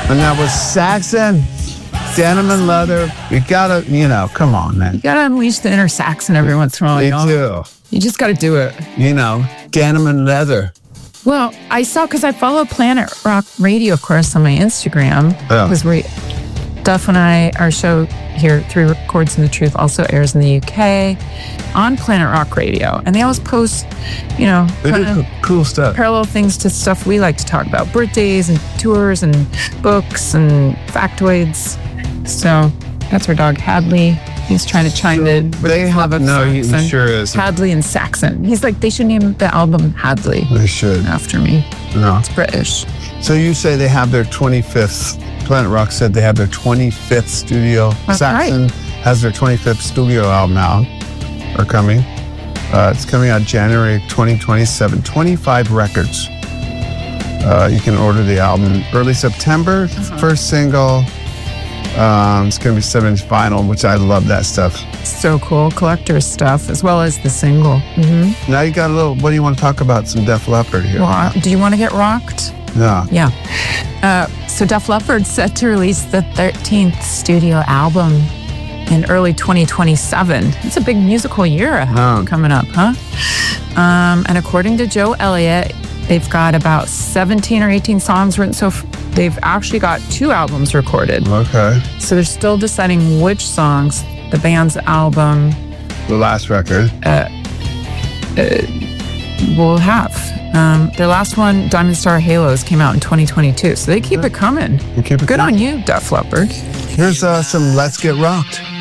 And that was Saxon, denim and leather. You gotta, come on, man. You gotta unleash the inner Saxon every once in a while. You do. You just gotta do it. Denim and leather. Well, I saw, because I follow Planet Rock Radio, of course, on my Instagram. Yeah. Because Duff and our show here, Three Chords and the Truth, also airs in the UK on Planet Rock Radio. And they always post, They do cool stuff. parallel things to stuff we like to talk about. Birthdays and tours and books and factoids. So that's our dog, Hadley. He's trying to chime in with his love of Saxon. he sure is. Hadley and Saxon. He's like, they should name the album Hadley They should. after me. No. It's British. So you say they have their 25th, Planet Rock said they have their 25th studio. That's Saxon has their 25th studio album out, or coming. It's coming out January 2027, 25 records. You can order the album early September, first single. It's going to be 7-inch vinyl, which I love that stuff. So cool. Collector's stuff, as well as the single. Mm-hmm. Now you got a little, what do you want to talk about? Some Def Leppard here. Well, do you want to get rocked? Yeah. Yeah. So Def Leppard's set to release the 13th studio album in early 2027. It's a big musical year coming up, huh? And according to Joe Elliott, they've got about 17 or 18 songs written. So they've actually got 2 albums recorded. Okay. So they're still deciding which songs the band's album The last record. will have. Their last one, Diamond Star Halos, came out in 2022. So they keep it coming. Keep it Good coming. on you, Def Leppard. Here's some Let's Get Rocked.